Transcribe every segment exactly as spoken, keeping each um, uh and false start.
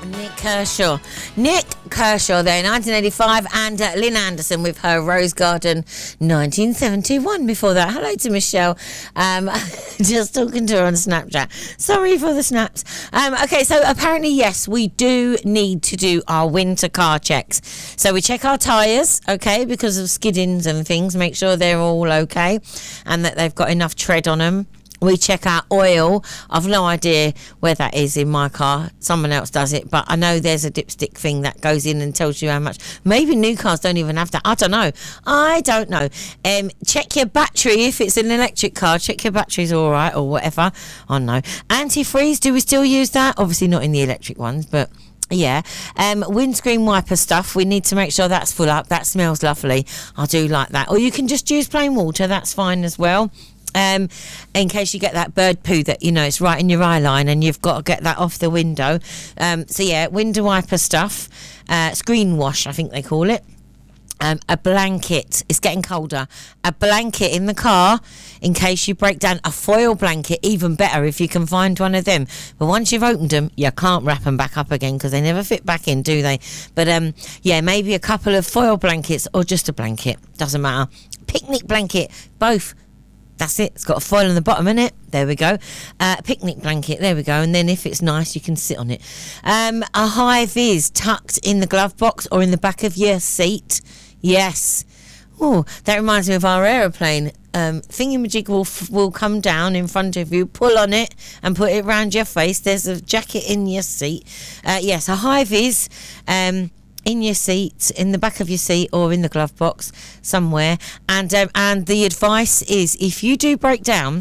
Nick Kershaw. Nick Kershaw there, nineteen eighty-five, and uh, Lynn Anderson with her Rose Garden, nineteen seventy-one. Before that, hello to Michelle. Um, just talking to her on Snapchat. Sorry for the snaps. Um, okay, so apparently, yes, we do need to do our winter car checks. So we check our tyres, okay, because of skiddings and things, make sure they're all okay and that they've got enough tread on them. We check our oil. I've no idea where that is in my car. Someone else does it, but I know there's a dipstick thing that goes in and tells you how much. Maybe new cars don't even have that. I don't know. I don't know. Um, check your battery if it's an electric car. Check your battery's all right or whatever. I don't know. Antifreeze, do we still use that? Obviously not in the electric ones, but... yeah, um, windscreen wiper stuff, we need to make sure that's full up. That smells lovely. I do like that. Or you can just use plain water, that's fine as well. Um, in case you get that bird poo that, you know, it's right in your eye line and you've got to get that off the window. Um, so yeah, window wiper stuff, uh, screen wash, I think they call it. Um, a blanket. It's getting colder. A blanket in the car in case you break down. A foil blanket, even better if you can find one of them. But once you've opened them, you can't wrap them back up again because they never fit back in, do they? But um, yeah, maybe a couple of foil blankets or just a blanket. Doesn't matter. Picnic blanket, both. That's it. It's got a foil on the bottom, innit? There we go. Uh, picnic blanket. There we go. And then if it's nice, you can sit on it. Um, a high vis tucked in the glove box or in the back of your seat. Yes. Oh, that reminds me of our aeroplane. Um, thingamajig will f- will come down in front of you, pull on it, and put it round your face. There's a jacket in your seat. Uh, yes, a high vis. Um, in your seat, in the back of your seat or in the glove box somewhere. And um, and the advice is if you do break down,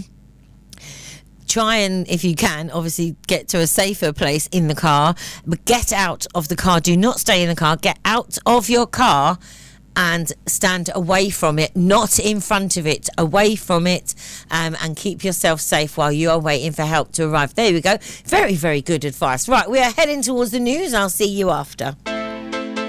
try and, if you can, obviously get to a safer place in the car, but get out of the car. Do not stay in the car. Get out of your car and stand away from it, not in front of it, away from it, um, and keep yourself safe while you are waiting for help to arrive. There we go. Very, very good advice. Right, we are heading towards the news. I'll see you after.